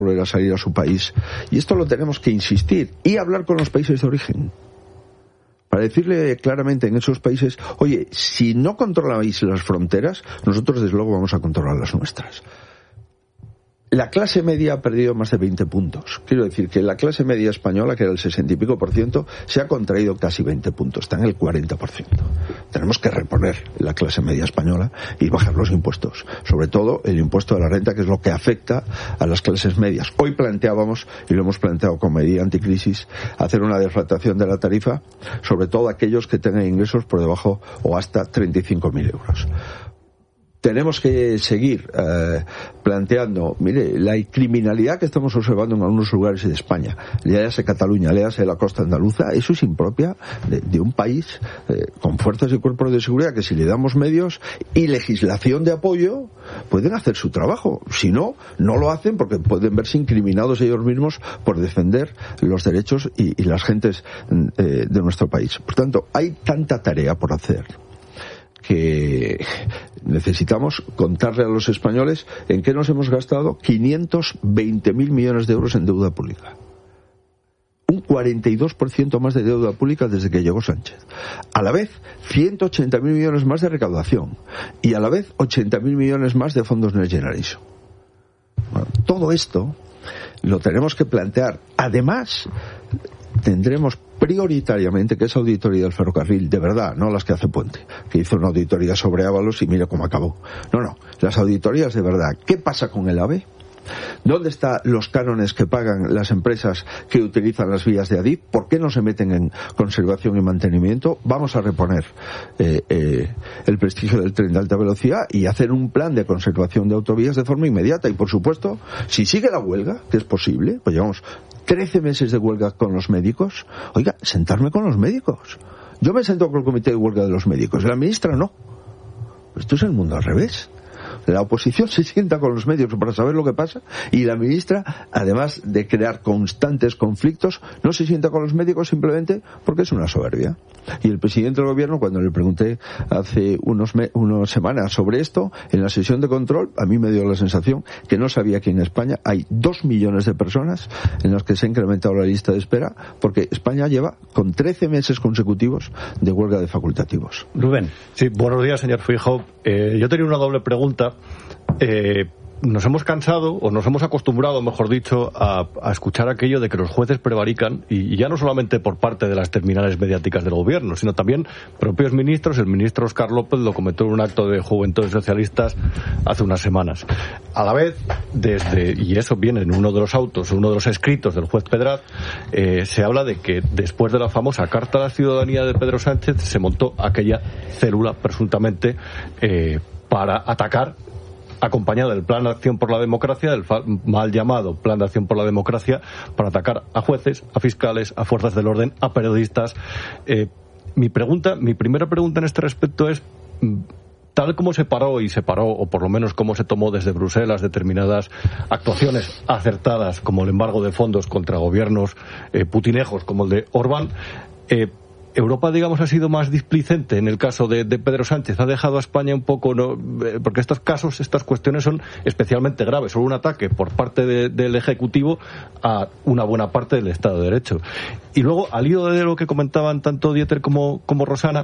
volver a salir a su país. Y esto lo tenemos que insistir y hablar con los países de origen. Para decirle claramente en esos países, oye, si no controláis las fronteras, nosotros desde luego vamos a controlar las nuestras. La clase media ha perdido más de 20 puntos. Quiero decir que la clase media española, que era el 60 y pico %, se ha contraído casi 20 puntos, está en el 40%. Tenemos que reponer la clase media española y bajar los impuestos. Sobre todo el impuesto de la renta, que es lo que afecta a las clases medias. Hoy planteábamos, y lo hemos planteado como medida anticrisis, hacer una deflactación de la tarifa, sobre todo aquellos que tengan ingresos por debajo o hasta 35.000 euros. Tenemos que seguir planteando, mire, la criminalidad que estamos observando en algunos lugares de España, léase Cataluña, léase la costa andaluza, eso es impropia de un país con fuerzas y cuerpos de seguridad que si le damos medios y legislación de apoyo pueden hacer su trabajo. Si no, no lo hacen porque pueden verse incriminados ellos mismos por defender los derechos y las gentes de nuestro país. Por tanto, hay tanta tarea por hacer que necesitamos contarle a los españoles en qué nos hemos gastado 520.000 millones de euros en deuda pública. Un 42% más de deuda pública desde que llegó Sánchez. A la vez, 180.000 millones más de recaudación. Y a la vez, 80.000 millones más de fondos Next Generation. Bueno, todo esto lo tenemos que plantear. Además, tendremos prioritariamente que esa auditoría del ferrocarril, de verdad, no las que hace Puente, que hizo una auditoría sobre Ábalos y mire cómo acabó. No, las auditorías de verdad. ¿Qué pasa con el AVE? ¿Dónde están los cánones que pagan las empresas que utilizan las vías de Adif? ¿Por qué no se meten en conservación y mantenimiento? Vamos a reponer el prestigio del tren de alta velocidad y hacer un plan de conservación de autovías de forma inmediata. Y por supuesto, si sigue la huelga, que es posible, pues llevamos 13 meses de huelga con los médicos. Oiga, sentarme con los médicos. Yo me siento con el comité de huelga de los médicos, la ministra no. Esto es el mundo al revés. La oposición se sienta con los médicos para saber lo que pasa y la ministra, además de crear constantes conflictos, no se sienta con los médicos simplemente porque es una soberbia. Y el presidente del gobierno, cuando le pregunté hace unas semanas sobre esto, en la sesión de control, a mí me dio la sensación que no sabía que en España hay 2 millones de personas en las que se ha incrementado la lista de espera porque España lleva con 13 meses consecutivos de huelga de facultativos. Rubén. Sí, buenos días, señor Feijóo. Yo tenía una doble pregunta. Nos hemos cansado, o nos hemos acostumbrado, mejor dicho, a escuchar aquello de que los jueces prevarican, y ya no solamente por parte de las terminales mediáticas del gobierno, sino también propios ministros. El ministro Óscar López lo comentó en un acto de Juventudes Socialistas hace unas semanas. A la vez, y eso viene en uno de los autos, uno de los escritos del juez Pedraz, se habla de que después de la famosa Carta a la Ciudadanía de Pedro Sánchez se montó aquella célula, presuntamente, para atacar, acompañado del Plan de Acción por la Democracia, del mal llamado Plan de Acción por la Democracia, para atacar a jueces, a fiscales, a fuerzas del orden, a periodistas. Mi primera pregunta en este respecto es, tal como se paró, o por lo menos como se tomó desde Bruselas determinadas actuaciones acertadas, como el embargo de fondos contra gobiernos putinejos como el de Orbán, Europa, digamos, ha sido más displicente en el caso de Pedro Sánchez. Ha dejado a España un poco, ¿no? Porque estas cuestiones son especialmente graves. Son un ataque por parte del Ejecutivo a una buena parte del Estado de Derecho. Y luego, al hilo de lo que comentaban tanto Dieter como Rosana,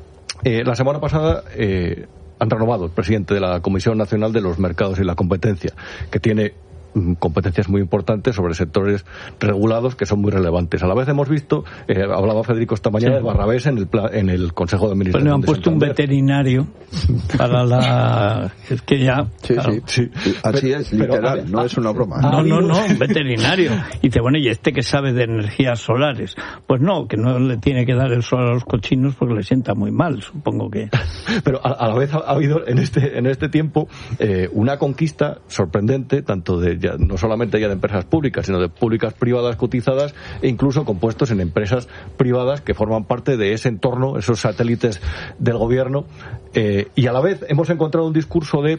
la semana pasada han renovado el presidente de la Comisión Nacional de los Mercados y la Competencia, que tiene competencias muy importantes sobre sectores regulados que son muy relevantes. A la vez hemos visto, hablaba Federico esta mañana, de Barrabés en el Consejo de Administración. Pues le han puesto un veterinario para la... Es que ya... Sí. Así es, literal, no es una broma. No, un veterinario. Y dice, bueno, ¿y este que sabe de energías solares? Pues no, que no le tiene que dar el sol a los cochinos porque le sienta muy mal, supongo que... Pero a la vez ha habido en este tiempo una conquista sorprendente, tanto no solamente ya de empresas públicas, sino de públicas privadas cotizadas e incluso con puestos en empresas privadas que forman parte de ese entorno, esos satélites del gobierno, y a la vez hemos encontrado un discurso de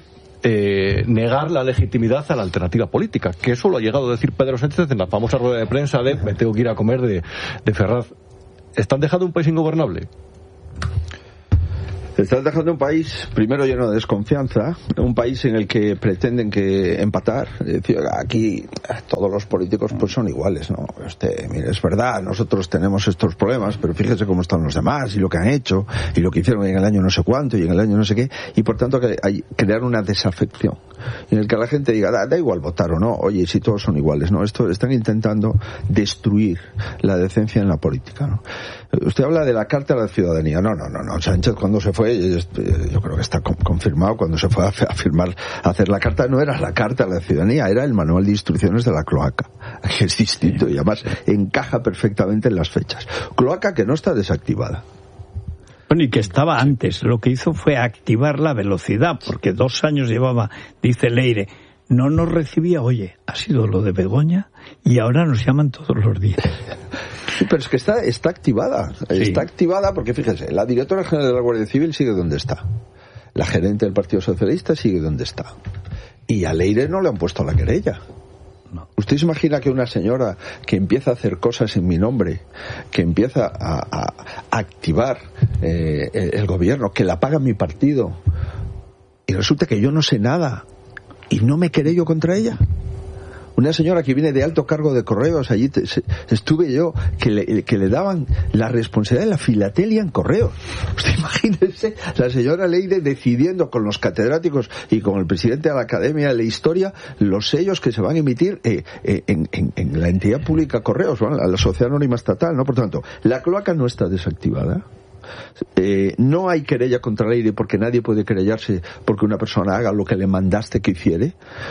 negar la legitimidad a la alternativa política, que eso lo ha llegado a decir Pedro Sánchez en la famosa rueda de prensa de me tengo que ir a comer de Ferraz. ¿Están dejando un país ingobernable? Estás dejando un país, primero, lleno de desconfianza, un país en el que pretenden que empatar. Es decir, aquí todos los políticos pues son iguales, ¿no? Mire, es verdad, nosotros tenemos estos problemas, pero fíjese cómo están los demás y lo que han hecho y lo que hicieron en el año no sé cuánto y en el año no sé qué, y por tanto que hay crear una desafección en el que la gente diga, da igual votar o no, oye, si todos son iguales, ¿no? Esto están intentando destruir la decencia en la política, ¿no? Usted habla de la Carta a la Ciudadanía. No. Sánchez, cuando se fue, yo creo que está confirmado, cuando se fue a hacer la carta, no era la Carta a la Ciudadanía, era el manual de instrucciones de la cloaca, que es distinto y además encaja perfectamente en las fechas. Cloaca que no está desactivada. Bueno, y que estaba antes. Lo que hizo fue activar la velocidad, porque 2 años llevaba, dice Leire, no nos recibía, oye, ha sido lo de Begoña y ahora nos llaman todos los días. Sí, pero es que está activada. Sí. Está activada porque, fíjese, la directora general de la Guardia Civil sigue donde está. La gerente del Partido Socialista sigue donde está. Y a Leire no le han puesto la querella. No. ¿Usted se imagina que una señora que empieza a hacer cosas en mi nombre, que empieza a activar el gobierno, que la paga mi partido, y resulta que yo no sé nada y no me querello contra ella? Una señora que viene de alto cargo de correos, allí estuve yo, que le daban la responsabilidad de la filatelia en correos. Usted imagínese la señora Leire decidiendo con los catedráticos y con el presidente de la Academia de la Historia los sellos que se van a emitir en la entidad pública Correos, ¿no? La Sociedad Anónima Estatal, ¿no? Por tanto, la cloaca no está desactivada. No hay querella contra Leire porque nadie puede querellarse porque una persona haga lo que le mandaste que hiciere.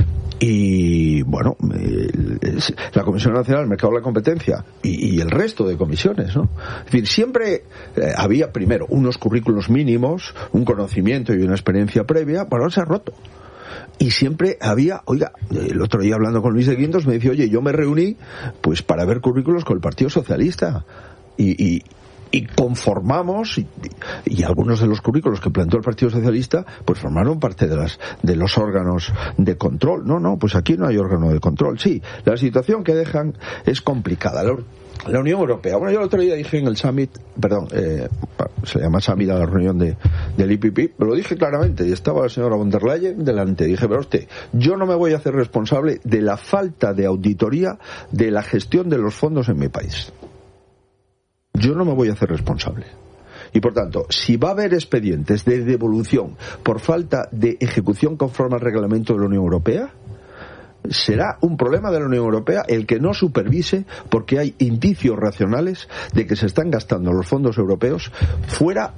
Y bueno, la Comisión Nacional del Mercado de la Competencia y el resto de comisiones, ¿no? Es decir, siempre había primero unos currículos mínimos, un conocimiento y una experiencia previa, pero ahora se ha roto. Y siempre había, oiga, el otro día hablando con Luis de Guindos me decía, oye, yo me reuní pues para ver currículos con el Partido Socialista y conformamos y algunos de los currículos que planteó el Partido Socialista pues formaron parte de los órganos de control. No, pues aquí no hay órgano de control. Sí, la situación que dejan es complicada. La Unión Europea, bueno, yo el otro día dije en el summit, se llama summit a la reunión del IPP, pero lo dije claramente y estaba la señora von der Leyen delante, dije, pero usted, yo no me voy a hacer responsable de la falta de auditoría de la gestión de los fondos en mi país. Yo no me voy a hacer responsable. Y por tanto, si va a haber expedientes de devolución por falta de ejecución conforme al reglamento de la Unión Europea, será un problema de la Unión Europea el que no supervise porque hay indicios racionales de que se están gastando los fondos europeos fuera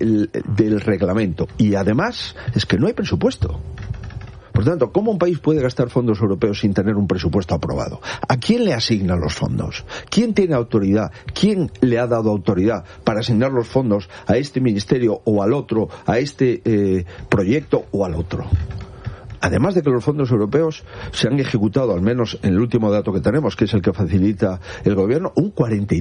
del reglamento. Y además es que no hay presupuesto. Por tanto, ¿cómo un país puede gastar fondos europeos sin tener un presupuesto aprobado? ¿A quién le asignan los fondos? ¿Quién tiene autoridad? ¿Quién le ha dado autoridad para asignar los fondos a este ministerio o al otro, a este proyecto o al otro? Además de que los fondos europeos se han ejecutado, al menos en el último dato que tenemos, que es el que facilita el gobierno, un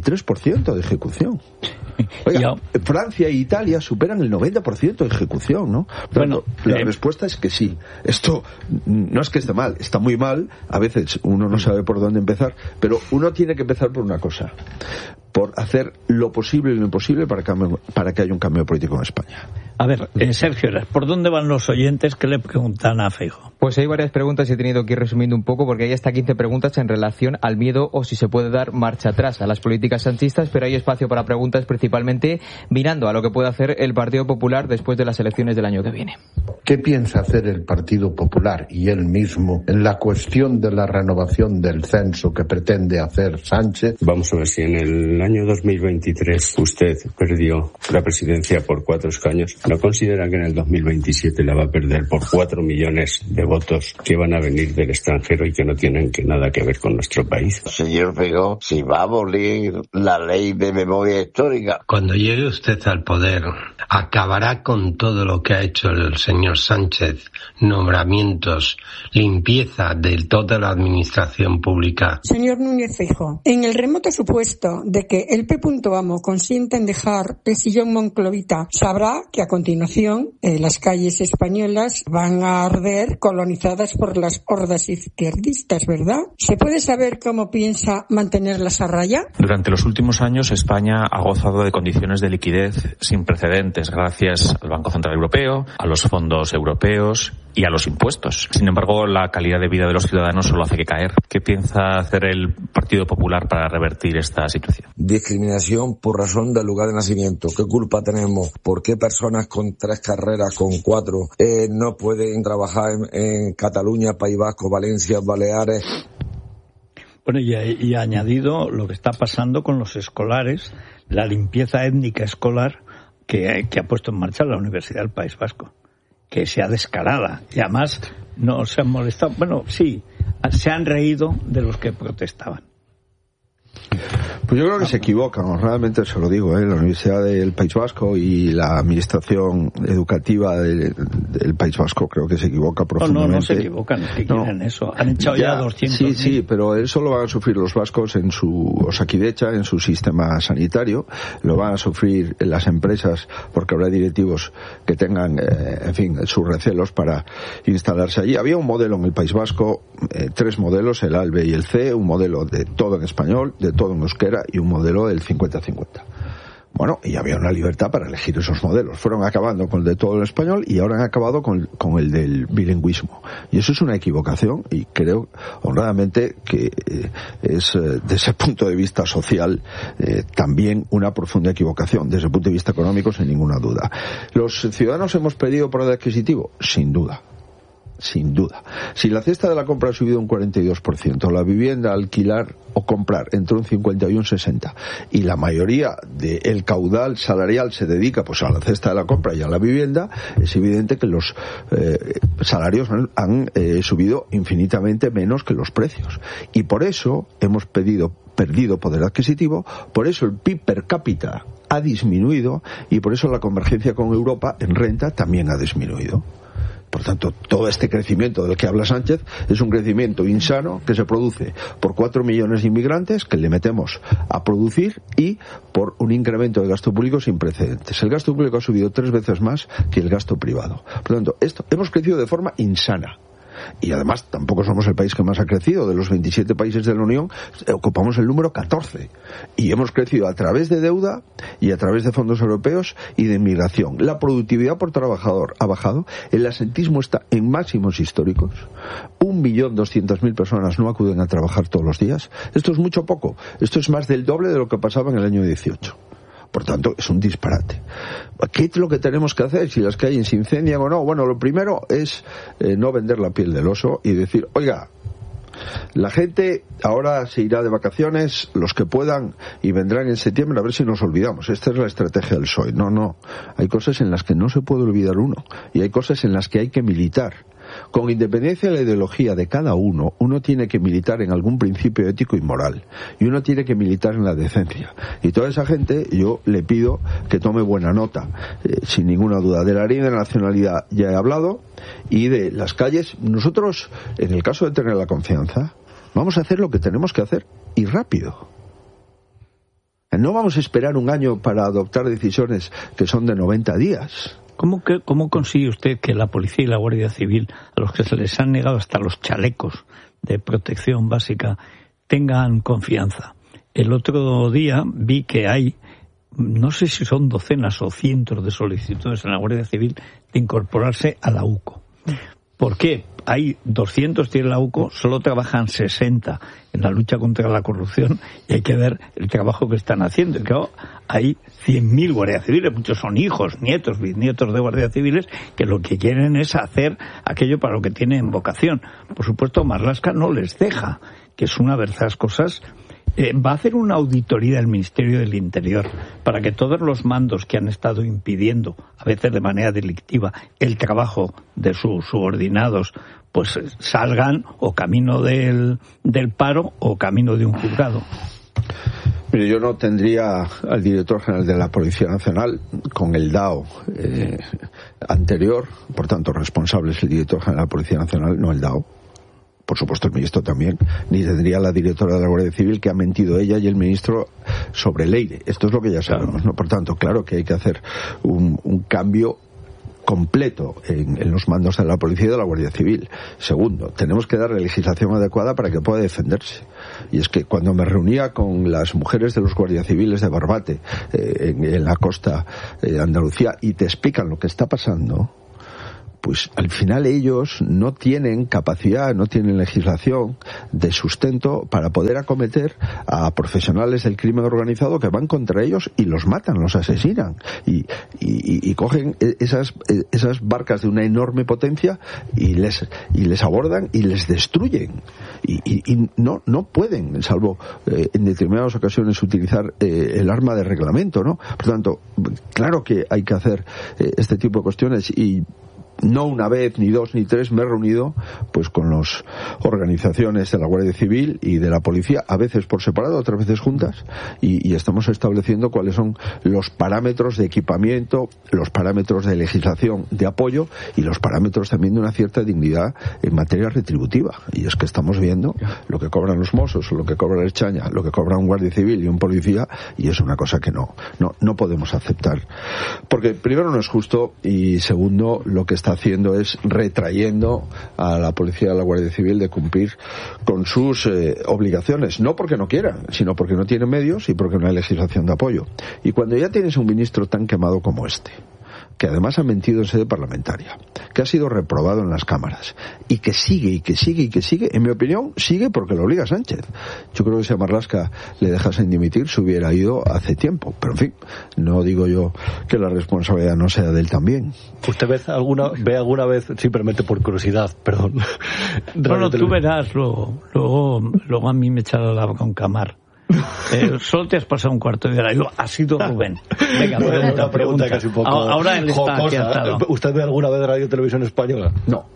43% de ejecución. Oiga, Francia e Italia superan el 90% de ejecución, ¿no? Bueno, la respuesta es que sí. Esto no es que esté mal, está muy mal. A veces uno no sabe por dónde empezar, pero uno tiene que empezar por una cosa: por hacer lo posible y lo imposible para que haya un cambio político en España. A ver, Sergio, ¿por dónde van los oyentes que le preguntan a Feijóo? Pues hay varias preguntas y he tenido que ir resumiendo un poco porque hay hasta 15 preguntas en relación al miedo o si se puede dar marcha atrás a las políticas sanchistas, pero hay espacio para preguntas principalmente mirando a lo que puede hacer el Partido Popular después de las elecciones del año que viene. ¿Qué piensa hacer el Partido Popular y él mismo en la cuestión de la renovación del censo que pretende hacer Sánchez? Vamos a ver, si en el año 2023 usted perdió la presidencia por 4 escaños, ¿no considera que en el 2027 la va a perder por 4 millones de votos que van a venir del extranjero y que no tienen nada que ver con nuestro país? Señor Feijóo, si va a abolir la ley de memoria histórica. Cuando llegue usted al poder, acabará con todo lo que ha hecho el señor Sánchez, nombramientos, limpieza de toda la administración pública. Señor Núñez Feijóo, en el remoto supuesto de que el P.Amo consienta en dejar el sillón monclovita, sabrá que a continuación las calles españolas van a arder colonizadas por las hordas izquierdistas, ¿verdad? ¿Se puede saber cómo piensa mantenerlas a raya? Durante los últimos años España ha gozado de condiciones de liquidez sin precedentes es gracias al Banco Central Europeo, a los fondos europeos y a los impuestos. Sin embargo, la calidad de vida de los ciudadanos solo hace que caer. ¿Qué piensa hacer el Partido Popular para revertir esta situación? Discriminación por razón del lugar de nacimiento. ¿Qué culpa tenemos? ¿Por qué personas con 3 carreras, con 4, no pueden trabajar en Cataluña, País Vasco, Valencia, Baleares? Bueno, y ha añadido lo que está pasando con los escolares, la limpieza étnica escolar que ha puesto en marcha la Universidad del País Vasco, que sea descarada. Y además no se han molestado. Bueno, sí, se han reído de los que protestaban. Pues yo creo que se equivocan, realmente se lo digo, la Universidad del País Vasco y la administración educativa del País Vasco creo que se equivoca profundamente. No se equivocan, que quieren eso. Han echado ya 200.000. Sí, pero eso lo van a sufrir los vascos en su Osakidecha, en su sistema sanitario, lo van a sufrir las empresas porque habrá directivos que tengan, sus recelos para instalarse allí. Había un modelo en el País Vasco, 3 modelos, el ALBE y el C, un modelo de todo en español, de todo en euskera y un modelo del 50-50. Bueno, y había una libertad para elegir esos modelos. Fueron acabando con el de todo en español y ahora han acabado con el del bilingüismo. Y eso es una equivocación y creo honradamente que es desde ese punto de vista social también una profunda equivocación. Desde el punto de vista económico, sin ninguna duda. ¿Los ciudadanos hemos perdido poder adquisitivo? Sin duda. Sin duda. Si la cesta de la compra ha subido un 42%, la vivienda, alquilar o comprar entre un 50 y un 60%, y la mayoría del caudal salarial se dedica pues a la cesta de la compra y a la vivienda, es evidente que los salarios han subido infinitamente menos que los precios. Y por eso hemos perdido poder adquisitivo, por eso el PIB per cápita ha disminuido y por eso la convergencia con Europa en renta también ha disminuido. Por tanto, todo este crecimiento del que habla Sánchez es un crecimiento insano que se produce por 4 millones de inmigrantes que le metemos a producir y por un incremento de gasto público sin precedentes. El gasto público ha subido 3 veces más que el gasto privado. Por tanto, hemos crecido de forma insana. Y además tampoco somos el país que más ha crecido. De los 27 países de la Unión ocupamos el número 14 y hemos crecido a través de deuda y a través de fondos europeos y de inmigración. La productividad por trabajador ha bajado, el asentismo está en máximos históricos, 1.200.000 personas no acuden a trabajar todos los días. Esto es mucho poco, esto es más del doble de lo que pasaba en el año 18. Por tanto, es un disparate. ¿Qué es lo que tenemos que hacer si las calles se incendian o no? Bueno, lo primero es no vender la piel del oso y decir, oiga, la gente ahora se irá de vacaciones, los que puedan, y vendrán en septiembre a ver si nos olvidamos. Esta es la estrategia del PSOE. No. Hay cosas en las que no se puede olvidar uno y hay cosas en las que hay que militar. Con independencia de la ideología de cada uno tiene que militar en algún principio ético y moral. Y uno tiene que militar en la decencia. Y toda esa gente, yo le pido que tome buena nota, sin ninguna duda. De la ley de nacionalidad ya he hablado, y de las calles. Nosotros, en el caso de tener la confianza, vamos a hacer lo que tenemos que hacer, y rápido. No vamos a esperar un año para adoptar decisiones que son de 90 días. ¿Cómo consigue usted que la policía y la Guardia Civil, a los que se les han negado hasta los chalecos de protección básica, tengan confianza? El otro día vi que hay, no sé si son docenas o cientos de solicitudes en la Guardia Civil de incorporarse a la UCO. ¿Por qué? Hay 200 tiene la UCO, solo trabajan 60 en la lucha contra la corrupción y hay que ver el trabajo que están haciendo. Y claro, hay 100.000 guardias civiles, muchos son hijos, nietos, bisnietos de guardias civiles que lo que quieren es hacer aquello para lo que tienen vocación. Por supuesto, Marlaska no les deja, que es una de las cosas. Va a hacer una auditoría del Ministerio del Interior para que todos los mandos que han estado impidiendo, a veces de manera delictiva, el trabajo de sus subordinados, pues salgan o camino del paro o camino de un juzgado. Mire, yo no tendría al director general de la Policía Nacional con el DAO anterior, por tanto responsable es el director general de la Policía Nacional, no el DAO. Por supuesto el ministro también, ni tendría la directora de la Guardia Civil, que ha mentido ella y el ministro sobre Leire. Esto es lo que ya sabemos, ¿no? Por tanto, claro que hay que hacer un cambio completo en los mandos de la policía y de la Guardia Civil. Segundo, tenemos que darle legislación adecuada para que pueda defenderse. Y es que cuando me reunía con las mujeres de los guardias civiles de Barbate, en la costa de Andalucía, y te explican lo que está pasando, pues al final ellos no tienen capacidad, no tienen legislación de sustento para poder acometer a profesionales del crimen organizado que van contra ellos y los matan, los asesinan y cogen esas barcas de una enorme potencia y les abordan y les destruyen y no pueden, salvo en determinadas ocasiones, utilizar el arma de reglamento, ¿no? Por tanto, claro que hay que hacer este tipo de cuestiones, y no una vez, ni dos, ni tres, me he reunido pues con las organizaciones de la Guardia Civil y de la Policía, a veces por separado, otras veces juntas, y estamos estableciendo cuáles son los parámetros de equipamiento, los parámetros de legislación de apoyo y los parámetros también de una cierta dignidad en materia retributiva. Y es que estamos viendo lo que cobran los mozos, lo que cobra el Chaña, lo que cobra un guardia civil y un policía, y es una cosa que no podemos aceptar. Porque primero no es justo, y segundo, lo que está haciendo es retrayendo a la policía y a la Guardia Civil de cumplir con sus obligaciones, no porque no quieran, sino porque no tienen medios y porque no hay legislación de apoyo. Y cuando ya tienes un ministro tan quemado como este, que además ha mentido en sede parlamentaria, que ha sido reprobado en las cámaras, y que sigue, en mi opinión, sigue porque lo obliga Sánchez. Yo creo que si a Marlaska le dejasen dimitir, se hubiera ido hace tiempo. Pero en fin, no digo yo que la responsabilidad no sea de él también. ¿Usted ve alguna vez, simplemente por curiosidad, perdón? Bueno, tú verás, luego a mí me echará la con Camar. Solo te has pasado un cuarto de hora. Ha sido Rubén. Venga, una pregunta casi un poco ahora él está aquí atado. ¿Usted ve alguna vez Radio Televisión Española?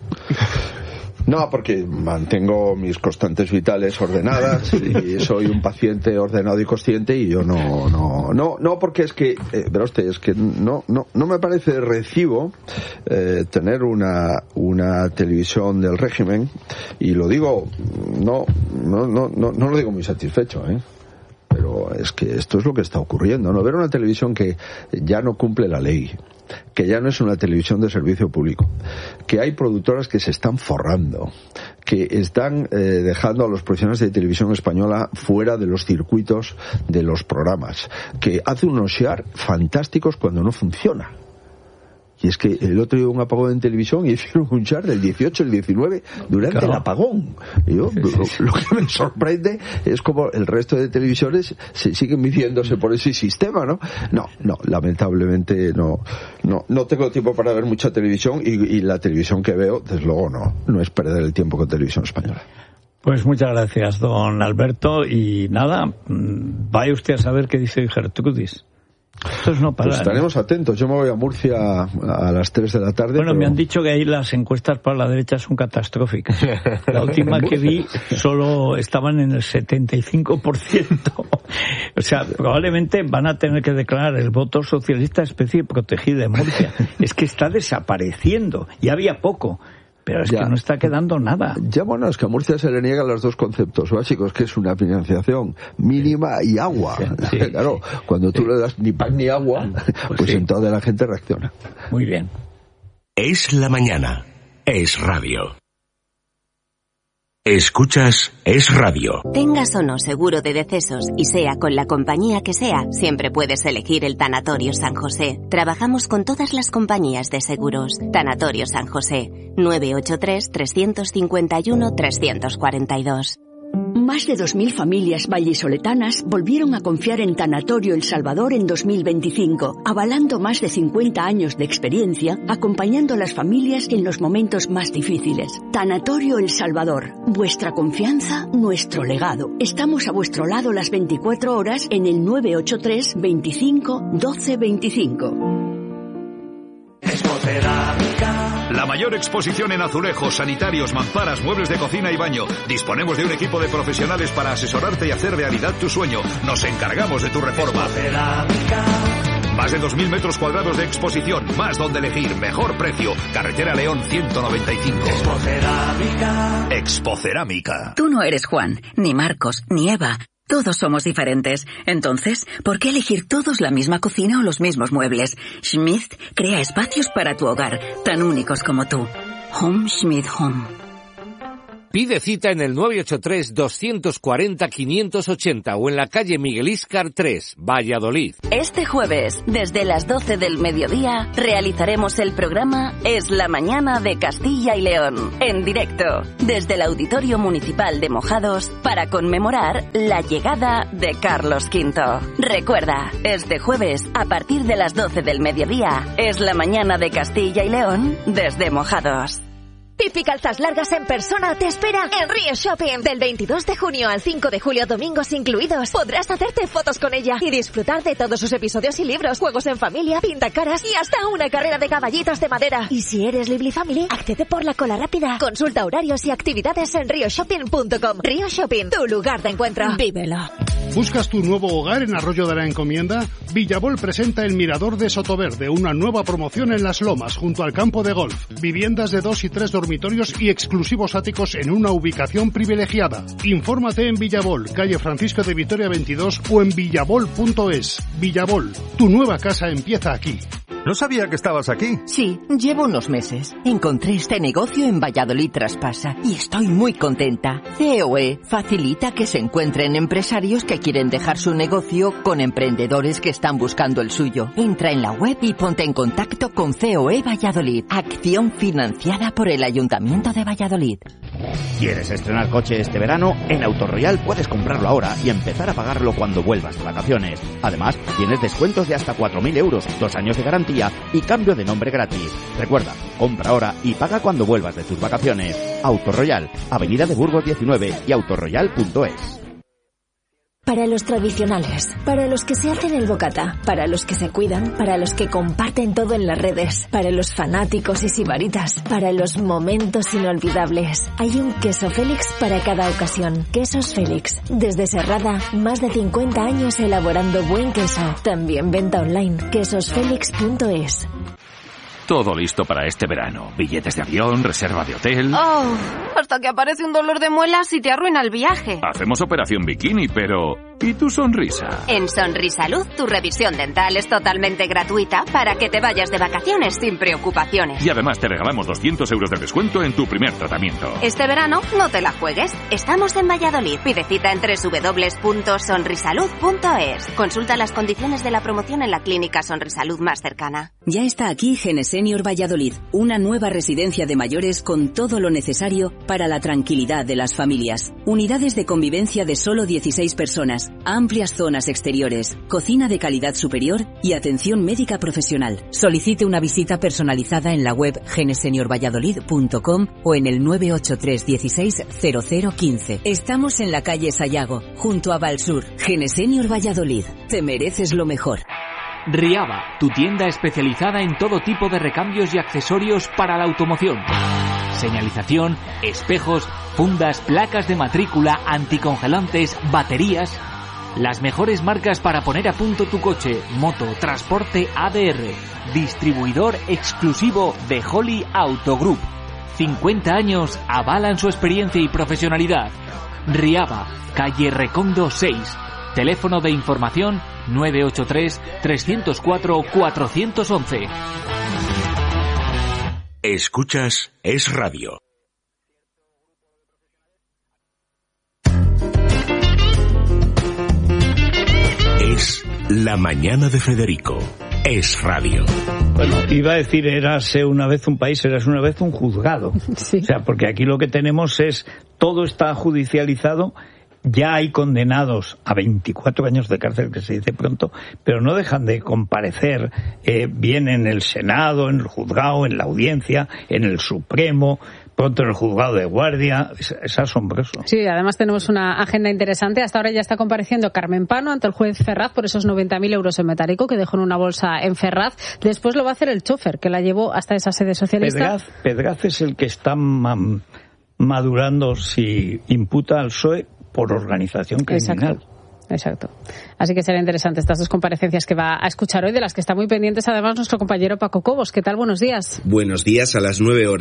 No, porque mantengo mis constantes vitales ordenadas y soy un paciente ordenado y consciente, y yo no, porque es que, verá usted, es que no me parece recibo tener una televisión del régimen, y lo digo, no lo digo muy satisfecho, pero es que esto es lo que está ocurriendo, ¿no? Ver una televisión que ya no cumple la ley, que ya no es una televisión de servicio público, que hay productoras que se están forrando, que están dejando a los profesionales de televisión española fuera de los circuitos de los programas, que hace unos share fantásticos cuando no funciona. Y es que el otro día hubo un apagón en televisión y hicieron un share del 18 al 19 durante el apagón. Y yo, lo que me sorprende es como el resto de televisores se siguen midiéndose por ese sistema, ¿no? No, lamentablemente no tengo tiempo para ver mucha televisión, y la televisión que veo, desde luego, no es perder el tiempo con televisión española. Pues muchas gracias, don Alberto, y nada, vaya usted a saber qué dice Gertrudis. Esto es no parar. Pues estaremos atentos. Yo me voy a Murcia a las 3 de la tarde. Bueno, me han dicho que ahí las encuestas para la derecha son catastróficas. La última que vi solo estaban en el 75%. O sea, probablemente van a tener que declarar el voto socialista especie protegida de Murcia. Es que está desapareciendo. Ya había poco. Pero es que no está quedando nada. Ya, bueno, es que a Murcia se le niegan los dos conceptos básicos, que es una financiación mínima y agua. Sí, claro, cuando tú le das ni pan ni agua, pues entonces la gente reacciona. Muy bien. Es la mañana. Es radio. Escuchas Es Radio. Tengas o no seguro de decesos y sea con la compañía que sea, siempre puedes elegir el Tanatorio San José. Trabajamos con todas las compañías de seguros. Tanatorio San José, 983-351-342. Más de 2.000 familias vallisoletanas volvieron a confiar en Tanatorio El Salvador en 2025, avalando más de 50 años de experiencia, acompañando a las familias en los momentos más difíciles. Tanatorio El Salvador, vuestra confianza, nuestro legado. Estamos a vuestro lado las 24 horas en el 983 25 12 25. La mayor exposición en azulejos, sanitarios, mamparas, muebles de cocina y baño. Disponemos de un equipo de profesionales para asesorarte y hacer realidad tu sueño. Nos encargamos de tu reforma. Más de 2.000 metros cuadrados de exposición, más donde elegir, mejor precio. Carretera León 195. Expocerámica. Tú no eres Juan, ni Marcos, ni Eva. Todos somos diferentes. Entonces, ¿por qué elegir todos la misma cocina o los mismos muebles? Schmidt crea espacios para tu hogar, tan únicos como tú. Home Schmidt Home. Pide cita en el 983-240-580 o en la calle Miguel Íscar 3, Valladolid. Este jueves, desde las 12 del mediodía, realizaremos el programa Es la Mañana de Castilla y León, en directo, desde el Auditorio Municipal de Mojados, para conmemorar la llegada de Carlos V. Recuerda, este jueves, a partir de las 12 del mediodía, Es la Mañana de Castilla y León, desde Mojados. Pipi Calzas Largas en persona te espera en Río Shopping. Del 22 de junio al 5 de julio, domingos incluidos, podrás hacerte fotos con ella y disfrutar de todos sus episodios y libros, juegos en familia, pintacaras y hasta una carrera de caballitos de madera. Y si eres Lively Family, accede por la cola rápida. Consulta horarios y actividades en rioshopping.com. Río Shopping, tu lugar de encuentro. Vívelo. ¿Buscas tu nuevo hogar en Arroyo de la Encomienda? Villabol presenta el Mirador de Sotoverde, una nueva promoción en Las Lomas, junto al campo de golf. Viviendas de 2 y 3 dormitorios y exclusivos áticos en una ubicación privilegiada. Infórmate en Villabol, calle Francisco de Vitoria 22 o en villabol.es. Villabol, tu nueva casa empieza aquí. No sabía que estabas aquí. Sí, llevo unos meses. Encontré este negocio en Valladolid Traspasa y estoy muy contenta. COE facilita que se encuentren empresarios que quieren dejar su negocio con emprendedores que están buscando el suyo. Entra en la web y ponte en contacto con COE Valladolid. Acción financiada por el Ayuntamiento de Valladolid. ¿Quieres estrenar coche este verano? En Autorroyal puedes comprarlo ahora y empezar a pagarlo cuando vuelvas de vacaciones. Además, tienes descuentos de hasta 4.000 euros, 2 años de garantía y cambio de nombre gratis. Recuerda, compra ahora y paga cuando vuelvas de tus vacaciones. Autorroyal, Avenida de Burgos 19 y autorroyal.es. Para los tradicionales, para los que se hacen el bocata, para los que se cuidan, para los que comparten todo en las redes, para los fanáticos y sibaritas, para los momentos inolvidables. Hay un queso Félix para cada ocasión. Quesos Félix. Desde Serrada, más de 50 años elaborando buen queso. También venta online. quesosfelix.es. Todo listo para este verano. Billetes de avión, reserva de hotel. Oh, hasta que aparece un dolor de muelas y te arruina el viaje. Hacemos operación bikini, pero... ¿y tu sonrisa? En Sonrisalud, tu revisión dental es totalmente gratuita para que te vayas de vacaciones sin preocupaciones. Y además te regalamos 200 euros de descuento en tu primer tratamiento. Este verano no te la juegues. Estamos en Valladolid. Pide cita en www.sonrisalud.es. Consulta las condiciones de la promoción en la clínica Sonrisalud más cercana. Ya está aquí Genesenior Valladolid, una nueva residencia de mayores con todo lo necesario para la tranquilidad de las familias. Unidades de convivencia de solo 16 personas, amplias zonas exteriores, cocina de calidad superior y atención médica profesional. Solicite una visita personalizada en la web geneseniorvalladolid.com o en el 983 16 0015. Estamos en la calle Sayago, junto a Valsur. Genesenior Valladolid, te mereces lo mejor. Riaba, tu tienda especializada en todo tipo de recambios y accesorios para la automoción. Señalización, espejos, fundas, placas de matrícula, anticongelantes, baterías. Las mejores marcas para poner a punto tu coche, moto, transporte ADR. Distribuidor exclusivo de Holly Auto Group. 50 años avalan su experiencia y profesionalidad. Riaba, calle Recondo 6. Teléfono de información 983-304-411. Escuchas Es Radio. Es La Mañana de Federico. Es Radio. Bueno, iba a decir, érase una vez un país, érase una vez un juzgado. Sí. O sea, porque aquí lo que tenemos es, todo está judicializado. Ya hay condenados a 24 años de cárcel, que se dice pronto, pero no dejan de comparecer bien en el Senado, en el juzgado, en la audiencia, en el Supremo, pronto en el juzgado de guardia. Es asombroso. Sí, además tenemos una agenda interesante. Hasta ahora ya está compareciendo Carmen Pano ante el juez Ferraz por esos 90.000 euros en metálico que dejó en una bolsa en Ferraz. Después lo va a hacer el chofer, que la llevó hasta esa sede socialista. Pedraz es el que está madurando si imputa al PSOE por organización criminal. Exacto. Exacto. Así que será interesante estas dos comparecencias que va a escuchar hoy, de las que está muy pendientes además nuestro compañero Paco Cobos. ¿Qué tal? Buenos días. Buenos días. A las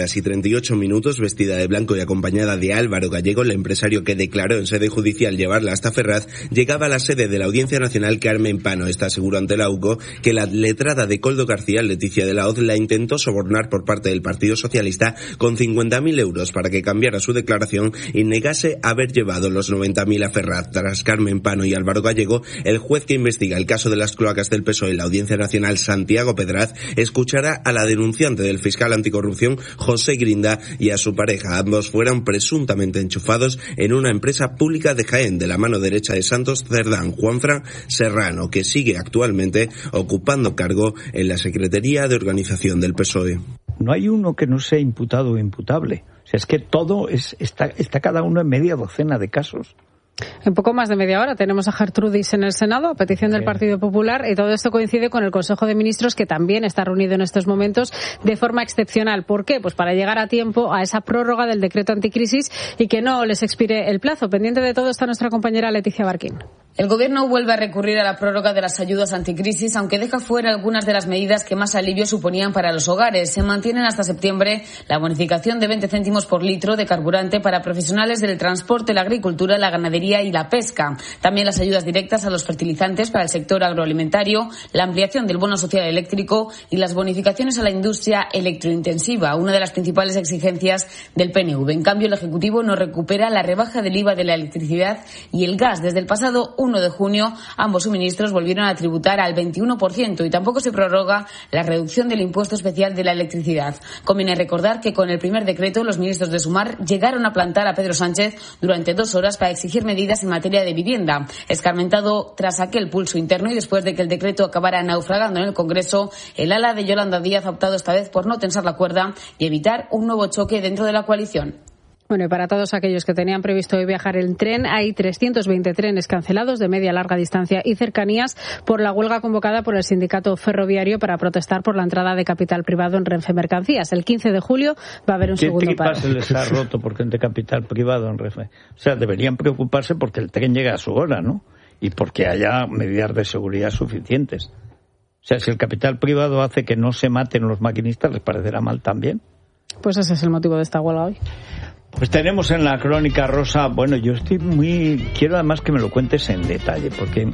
9:38, vestida de blanco y acompañada de Álvaro Gallego, el empresario que declaró en sede judicial llevarla hasta Ferraz, llegaba a la sede de la Audiencia Nacional Carmen Pano. Esta aseguró ante la UCO que la letrada de Coldo García, Leticia de la Hoz, la intentó sobornar por parte del Partido Socialista con 50.000 euros para que cambiara su declaración y negase haber llevado los 90.000 a Ferraz. Tras Carmen Pano y Álvaro Gallego, el juez que investiga el caso de las cloacas del PSOE en la Audiencia Nacional, Santiago Pedraz, escuchará a la denunciante del fiscal anticorrupción, José Grinda, y a su pareja. Ambos fueron presuntamente enchufados en una empresa pública de Jaén, de la mano derecha de Santos Cerdán, Juanfran Serrano, que sigue actualmente ocupando cargo en la Secretaría de Organización del PSOE. No hay uno que no sea imputado o imputable. O sea, es que todo está cada uno en media docena de casos. En poco más de media hora tenemos a Gertrudis en el Senado a petición del Partido Popular, y todo esto coincide con el Consejo de Ministros, que también está reunido en estos momentos de forma excepcional. ¿Por qué? Pues para llegar a tiempo a esa prórroga del decreto anticrisis y que no les expire el plazo. Pendiente de todo está nuestra compañera Leticia Barquín. El Gobierno vuelve a recurrir a la prórroga de las ayudas anticrisis, aunque deja fuera algunas de las medidas que más alivio suponían para los hogares. Se mantienen hasta septiembre la bonificación de 20 céntimos por litro de carburante para profesionales del transporte, la agricultura, la ganadería y la pesca. También las ayudas directas a los fertilizantes para el sector agroalimentario, la ampliación del bono social eléctrico y las bonificaciones a la industria electrointensiva, una de las principales exigencias del PNV. En cambio, el Ejecutivo no recupera la rebaja del IVA de la electricidad y el gas. Desde el pasado 1 de junio, ambos suministros volvieron a tributar al 21% y tampoco se prorroga la reducción del impuesto especial de la electricidad. Conviene recordar que con el primer decreto los ministros de Sumar llegaron a plantar a Pedro Sánchez durante 2 horas para exigir medidas en materia de vivienda. Escarmentado tras aquel pulso interno y después de que el decreto acabara naufragando en el Congreso, el ala de Yolanda Díaz ha optado esta vez por no tensar la cuerda y evitar un nuevo choque dentro de la coalición. Bueno, y para todos aquellos que tenían previsto hoy viajar en tren, hay 320 trenes cancelados de media, larga distancia y cercanías por la huelga convocada por el sindicato ferroviario para protestar por la entrada de capital privado en Renfe Mercancías. El 15 de julio va a haber un segundo paro. ¿Qué se les ha roto por gente capital privado en Renfe? O sea, deberían preocuparse porque el tren llega a su hora, ¿no? Y porque haya medidas de seguridad suficientes. O sea, si el capital privado hace que no se maten los maquinistas, ¿les parecerá mal también? Pues ese es el motivo de esta huelga hoy. Pues tenemos en la crónica rosa, bueno, yo quiero además que me lo cuentes en detalle, porque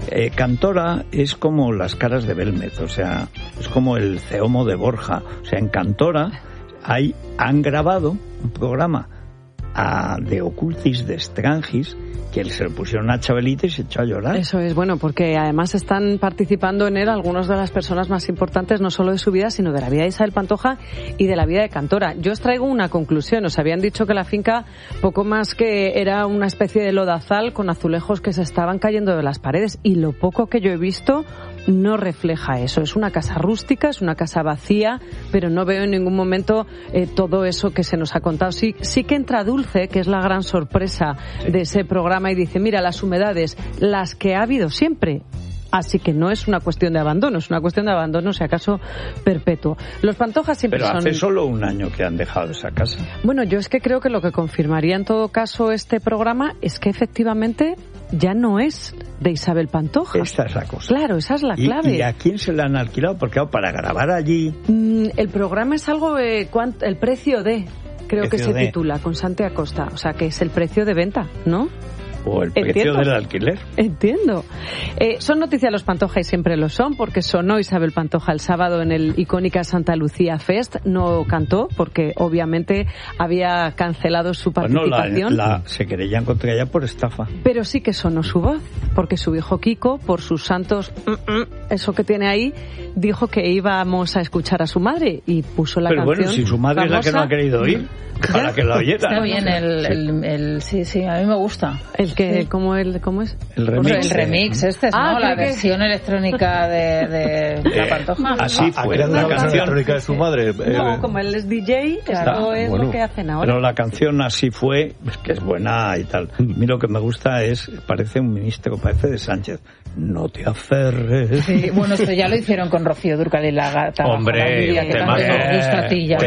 Cantora es como las caras de Belmez, o sea, es como el Ceomo de Borja. O sea, en Cantora han grabado un programa de Ocultis de Strangis, que se le pusieron a Chabelita y se echó a llorar. Eso es, bueno, porque además están participando en él algunas de las personas más importantes, no solo de su vida, sino de la vida de Isabel Pantoja y de la vida de Cantora. Yo os traigo una conclusión. Os habían dicho que la finca poco más que era una especie de lodazal con azulejos que se estaban cayendo de las paredes, y lo poco que yo he visto no refleja eso. Es una casa rústica, es una casa vacía, pero no veo en ningún momento todo eso que se nos ha contado. Sí que entra Dulce, que es la gran sorpresa de ese programa, y dice, mira, las humedades, las que ha habido siempre. Así que no es una cuestión de abandono, es una cuestión de abandono, si acaso, perpetuo. Los Pantojas siempre son... Pero hace solo un año que han dejado esa casa. Bueno, yo es que creo que lo que confirmaría en todo caso este programa es que efectivamente ya no es de Isabel Pantoja. Esta es la cosa. Claro, esa es la clave. ¿Y a quién se la han alquilado? Porque para grabar allí... El programa es algo... el precio de... Creo que se titula, con Santi Acosta. O sea, que es el precio de venta, ¿no? O el precio del alquiler. Entiendo. Son noticias los Pantoja y siempre lo son, porque sonó Isabel Pantoja el sábado en el icónica Santa Lucía Fest. No cantó porque obviamente había cancelado su participación. Se querellan contra ella por estafa. Pero sí que sonó su voz, porque su hijo Kiko, por sus santos, eso que tiene ahí, dijo que íbamos a escuchar a su madre y puso la canción. Pero bueno, si su madre famosa, es la que no ha querido oír, para que la oyera. Está bien, sí, a mí me gusta. ¿Cómo es? El remix ¿no? La versión electrónica de la Pantoja. Así fue. La canción electrónica de su madre. No, como él es DJ, esto es lo que hacen ahora. Pero la canción Así fue, que es buena y tal. A mí lo que me gusta parece un ministro, parece de Sánchez. No te aferres. Sí, bueno, esto ya lo hicieron con Rocío Dúrcal y la gata. Hombre,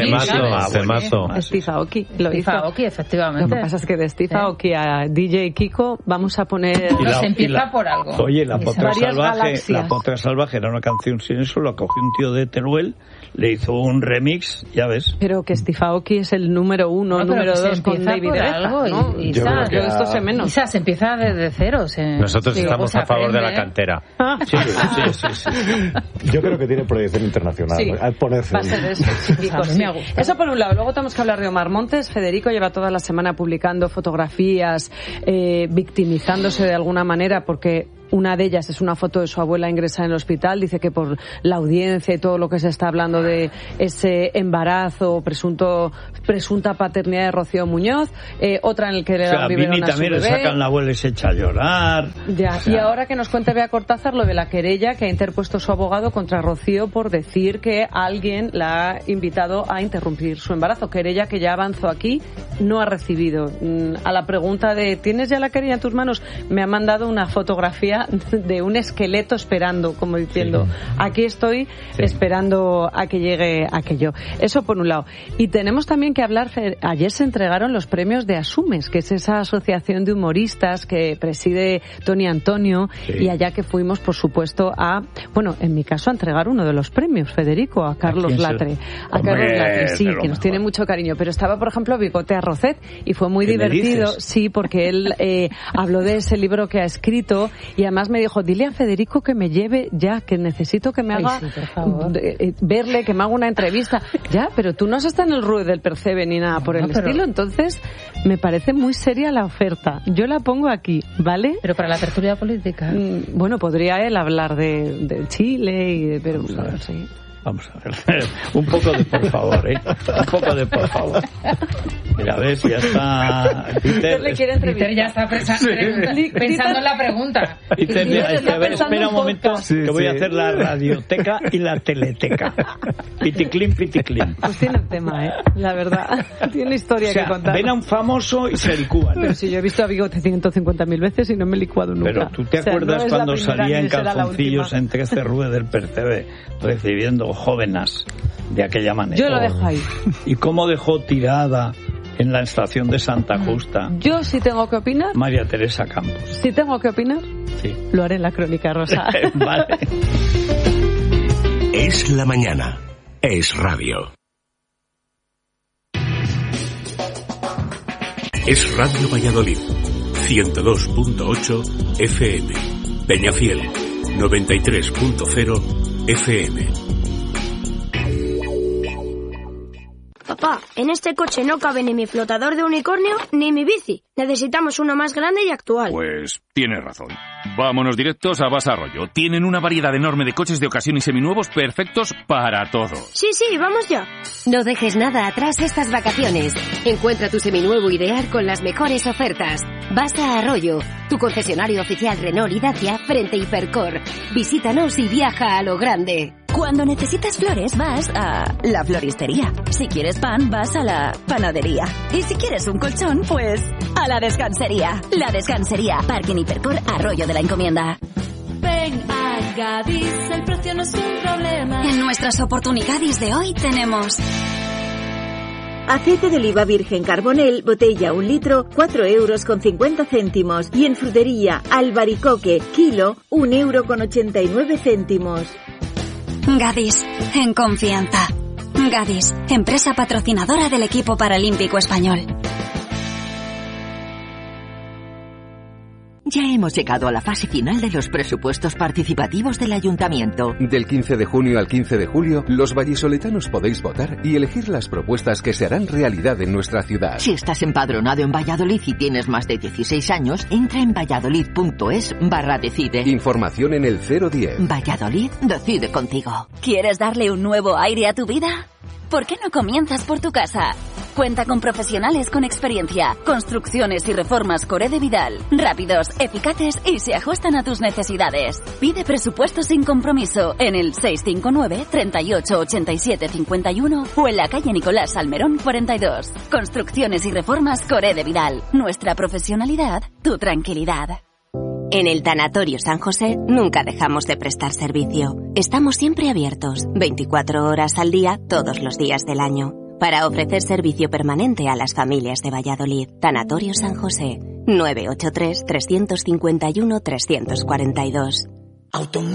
temazo. Steve Aoki lo hizo. Steve Aoki, efectivamente. Lo que pasa es que de Steve Aoki a DJ Kiko Federico, vamos a poner... Se empieza por algo. Oye, La Potra Salvaje era una canción sin eso, lo cogió un tío de Teruel, le hizo un remix, ya ves. Pero que Steve Aoki es el número 1, número 2 con David Guetta, ¿no? Esto se menos. Se empieza desde cero. Nosotros estamos a favor de la cantera. Sí. Yo creo que tiene proyección internacional. Sí, al ponerse. Va a ser eso. Eso por un lado. Luego tenemos que hablar de Omar Montes. Federico lleva toda la semana publicando fotografías, victimizándose de alguna manera porque... Una de ellas es una foto de su abuela ingresada en el hospital. Dice que por la audiencia y todo lo que se está hablando de ese embarazo, presunta paternidad de Rocío Muñoz. Otra en el que le da un biberón a su también bebé. Le sacan la abuela y se echa a llorar. Ya. Y ahora que nos cuente Bea Cortázar lo de la querella que ha interpuesto su abogado contra Rocío por decir que alguien la ha invitado a interrumpir su embarazo. Querella que ya avanzó aquí, no ha recibido. A la pregunta de ¿tienes ya la querella en tus manos? Me ha mandado una fotografía de un esqueleto esperando, como diciendo, aquí estoy esperando a que llegue aquello. Eso por un lado. Y tenemos también que hablar, ayer se entregaron los premios de Asumes, que es esa asociación de humoristas que preside Tony Antonio, y allá que fuimos, por supuesto, en mi caso, a entregar uno de los premios, Federico, a Carlos Latre. A Carlos Latre, sí, que nos tiene mucho cariño. Pero estaba, por ejemplo, Bigote Arrocet, y fue muy divertido, sí, porque él habló de ese libro que ha escrito, y además me dijo, dile a Federico que me lleve ya, que necesito que me haga verle, que me haga una entrevista. Ya, pero tú no has estado en el RUE del Percebe ni nada por el estilo, entonces me parece muy seria la oferta. Yo la pongo aquí, ¿vale? Pero para la tertulia política. Bueno, podría él hablar de Chile y de Perú. Sí. Vamos a ver. Un poco de por favor, ¿eh? Un poco de por favor. Mira, ves, ya está. Peter ya está pensando en la pregunta. Espera un momento, que voy a hacer la radioteca y la teleteca. Piticlin. Pues tiene tema, la verdad. Tiene historia que contar. Ven a un famoso y se licúan. Pero si yo he visto a Bigote 150.000 veces y no me he licuado nunca. Pero tú te acuerdas cuando salía en calzoncillos en 13 RUE del Percebe recibiendo jóvenes de aquella manera. Yo lo dejo ahí. ¿Y cómo dejó tirada en la estación de Santa Justa? Yo sí tengo que opinar. María Teresa Campos. Si tengo que opinar, lo haré en la Crónica Rosa. Vale. Es la mañana. Es radio. Es Radio Valladolid. 102.8 FM. Peñafiel. 93.0 FM. Papá, en este coche no cabe ni mi flotador de unicornio ni mi bici. Necesitamos uno más grande y actual. Pues tienes razón. Vámonos directos a Basa Arroyo. Tienen una variedad enorme de coches de ocasión y seminuevos perfectos para todo. Sí, vamos ya. No dejes nada atrás estas vacaciones. Encuentra tu seminuevo ideal con las mejores ofertas. Basa Arroyo, tu concesionario oficial Renault y Dacia frente a Hipercor. Visítanos y viaja a lo grande. Cuando necesitas flores, vas a la floristería. Si quieres pan, vas a la panadería. Y si quieres un colchón, pues a la descansería. La Descansería, Parking Hipercor, Arroyo de la Encomienda. Ven a Gadis, el precio no es un problema. En nuestras oportunidades de hoy tenemos... Aceite de oliva virgen Carbonell, botella 1 litro, 4,50 €. Y en frutería, albaricoque, kilo, 1,89 €. Gadis, en confianza. Gadis, empresa patrocinadora del equipo paralímpico español. Ya hemos llegado a la fase final de los presupuestos participativos del Ayuntamiento. Del 15 de junio al 15 de julio, los vallisoletanos podéis votar y elegir las propuestas que se harán realidad en nuestra ciudad. Si estás empadronado en Valladolid y tienes más de 16 años, entra en valladolid.es/decide. Información en el 010. Valladolid decide contigo. ¿Quieres darle un nuevo aire a tu vida? ¿Por qué no comienzas por tu casa? Cuenta con profesionales con experiencia, construcciones y reformas Coré de Vidal, rápidos, eficaces y se ajustan a tus necesidades. Pide presupuesto sin compromiso en el 659 38 87 51 o en la calle Nicolás Salmerón 42. Construcciones y reformas Coré de Vidal. Nuestra profesionalidad, tu tranquilidad. En el Tanatorio San José nunca dejamos de prestar servicio. Estamos siempre abiertos, 24 horas al día, todos los días del año, para ofrecer servicio permanente a las familias de Valladolid. Tanatorio San José, 983 351 342.